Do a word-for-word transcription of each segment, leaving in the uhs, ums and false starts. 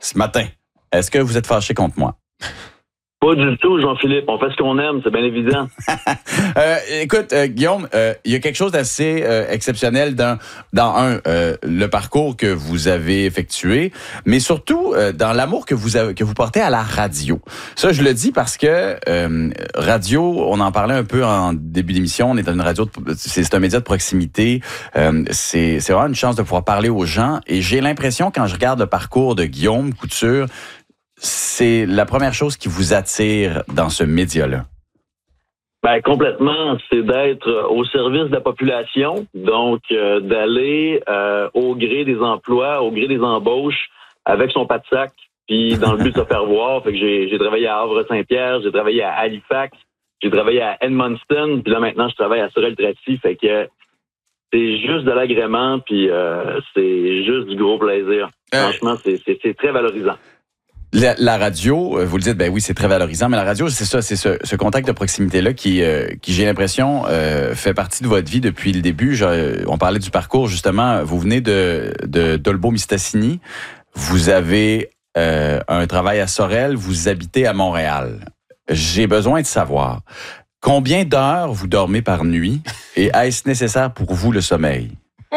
ce matin. Est-ce que vous êtes fâché contre moi? Pas du tout, Jean-Philippe. On fait ce qu'on aime, c'est bien évident. euh, écoute, euh, Guillaume, il euh, y a quelque chose d'assez euh, exceptionnel dans, dans un, euh, le parcours que vous avez effectué, mais surtout euh, dans l'amour que vous avez, que vous portez à la radio. Ça, je le dis parce que euh, radio, on en parlait un peu en début d'émission, on est dans une radio, de, c'est, c'est un média de proximité, euh, c'est, c'est vraiment une chance de pouvoir parler aux gens, et j'ai l'impression, quand je regarde le parcours de Guillaume Couture, c'est la première chose qui vous attire dans ce média-là? Ben, complètement. C'est d'être au service de la population, donc euh, d'aller euh, au gré des emplois, au gré des embauches, avec son pas de sac, puis dans le but de se faire voir. Fait que j'ai, j'ai travaillé à Havre-Saint-Pierre, j'ai travaillé à Halifax, j'ai travaillé à Edmundston, puis là maintenant je travaille à Sorel-Tracy. Fait que c'est juste de l'agrément, puis euh, c'est juste du gros plaisir. Euh... Franchement, c'est, c'est, c'est très valorisant. La, la radio, vous le dites, ben oui, c'est très valorisant, mais la radio, c'est ça, c'est ce, ce contact de proximité-là qui, euh, qui j'ai l'impression, euh, fait partie de votre vie depuis le début. Je, on parlait du parcours, justement. Vous venez de, de Dolbeau-Mistassini. Vous avez euh, un travail à Sorel. Vous habitez à Montréal. J'ai besoin de savoir combien d'heures vous dormez par nuit et est-ce nécessaire pour vous le sommeil?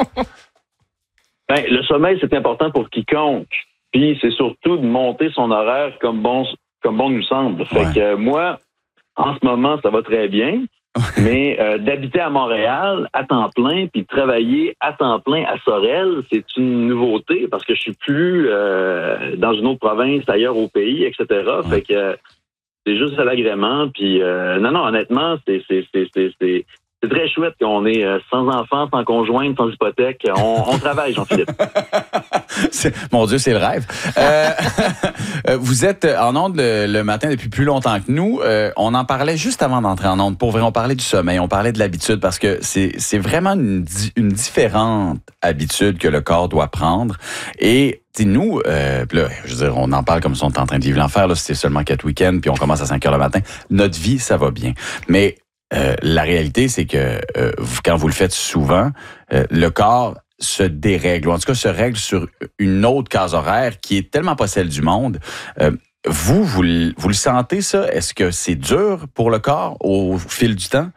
Ben, le sommeil, c'est important pour quiconque. Puis c'est surtout de monter son horaire comme bon comme bon nous semble. Fait ouais. que euh, moi, en ce moment, ça va très bien, mais euh, d'habiter à Montréal à temps plein puis de travailler à temps plein à Sorel, c'est une nouveauté parce que je suis plus euh, dans une autre province, ailleurs au pays, et cetera. Ouais. Fait que euh, c'est juste à l'agrément. Puis euh, non, non, honnêtement, c'est c'est c'est c'est c'est C'est très chouette qu'on est sans enfants, sans conjointe, sans hypothèque. On, on travaille, Jean-Philippe. C'est, mon Dieu, c'est le rêve. Euh, vous êtes en ondes le, le matin depuis plus longtemps que nous. Euh, on en parlait juste avant d'entrer en ondes. Pour vrai, on parlait du sommeil, on parlait de l'habitude parce que c'est, c'est vraiment une, une différente habitude que le corps doit prendre. Et nous, euh, là, je veux dire, on en parle comme si on était en train de vivre l'enfer. Là, c'est seulement quatre week-ends, puis on commence à cinq heures le matin. Notre vie, ça va bien. Mais Euh, la réalité, c'est que euh, quand vous le faites souvent, euh, le corps se dérègle, ou en tout cas se règle sur une autre case horaire qui est tellement pas celle du monde. Euh, vous, vous, vous le sentez, ça? Est-ce que c'est dur pour le corps au fil du temps?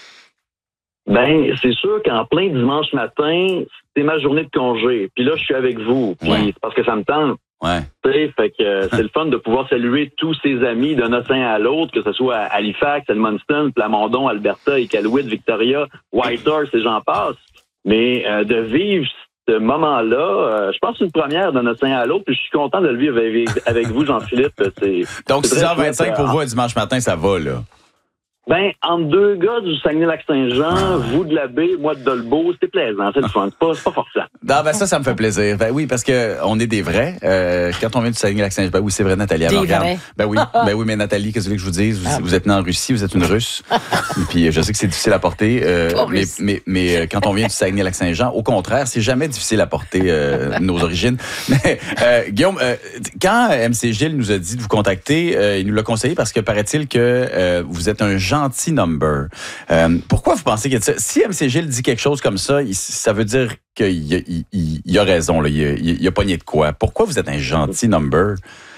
Ben, c'est sûr qu'en plein dimanche matin, c'est ma journée de congé. Puis là, je suis avec vous. Puis ouais. c'est parce que ça me tente. Ouais. Fait que euh, c'est le fun de pouvoir saluer tous ses amis d'un océan à l'autre, que ce soit à Halifax, Edmundston, Plamondon, Alberta, Iqaluit, Victoria, Whitehorse et j'en passe. Mais euh, de vivre ce moment-là, euh, je pense que c'est une première d'un océan à l'autre, puis je suis content de le vivre avec, avec vous, Jean-Philippe. C'est, Donc c'est six heures vingt-cinq chouette, pour euh, vous un dimanche matin, ça va, là? Ben, entre deux gars du Saguenay-Lac-Saint-Jean, ah. vous de la baie, moi de Dolbeau, c'est plaisant, c'est le fun, c'est pas, c'est pas forçant. Non, ben ça, ça me fait plaisir. Ben oui, parce que on est des vrais. Euh, quand on vient du Saguenay-Lac-Saint-Jean, ben oui, c'est vrai, Nathalie. Des regarde. vrais. Ben oui, ben oui, mais Nathalie, qu'est-ce que je vous dise? Vous, ah. vous êtes née en Russie, vous êtes une Russe. Puis je sais que c'est difficile à porter, euh, oh, mais, mais, mais quand on vient du Saguenay-Lac-Saint-Jean, au contraire, c'est jamais difficile à porter euh, nos origines. Mais euh, Guillaume, euh, quand M C Gilles nous a dit de vous contacter, euh, il nous l'a conseillé parce que paraît-il que euh, vous êtes un gentil number. Euh, pourquoi vous pensez que si M C Gilles dit quelque chose comme ça, il, ça veut dire qu'il a, il, il, il a raison, là, il, a, il a pogné de quoi? Pourquoi vous êtes un gentil number?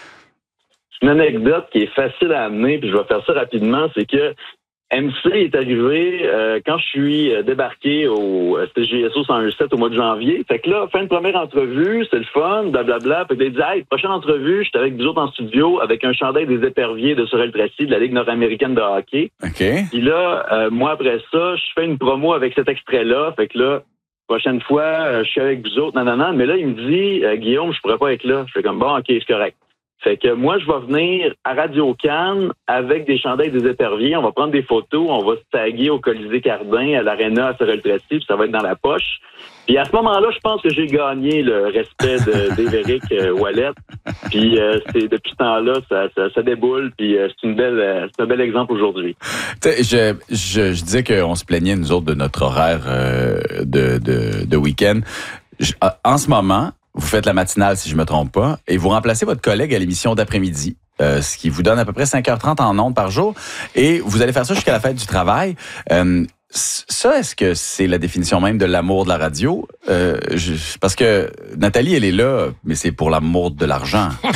C'est une anecdote qui est facile à amener, puis je vais faire ça rapidement, c'est que M C est arrivé euh, quand je suis débarqué au C G S O cent un sept au mois de janvier. Fait que là, fin de première entrevue, c'est le fun, blablabla. Puis il dit, hey, prochaine entrevue, j'étais avec vous autres en studio avec un chandail des éperviers de Sorel-Tracy de la Ligue nord-américaine de hockey. OK. Puis là, euh, moi après ça, je fais une promo avec cet extrait-là. Fait que là, prochaine fois, euh, je suis avec vous autres, nanana. Mais là, il me dit, euh, Guillaume, je pourrais pas être là. Je fais comme, bon, OK, c'est correct. Fait que moi, je vais venir à Radio-Can avec des chandails des éperviers. On va prendre des photos, on va se taguer au Colisée Cardin, à l'Arena, à Sorel-Tracy, puis ça va être dans la poche. Puis à ce moment-là, je pense que j'ai gagné le respect de, d'Évéric euh, Ouellet. Puis euh, c'est, depuis ce temps-là, ça, ça, ça déboule, puis euh, c'est, une belle, euh, c'est un bel exemple aujourd'hui. Je, je, je disais qu'on se plaignait, nous autres, de notre horaire euh, de, de, de week-end. Je, en ce moment, vous faites la matinale, si je me trompe pas, et vous remplacez votre collègue à l'émission d'après-midi, euh, ce qui vous donne à peu près cinq heures trente en ondes par jour, et vous allez faire ça jusqu'à la fête du travail. Euh, ça, est-ce que c'est la définition même de l'amour de la radio? Euh, je, parce que Nathalie, elle est là, mais c'est pour l'amour de l'argent.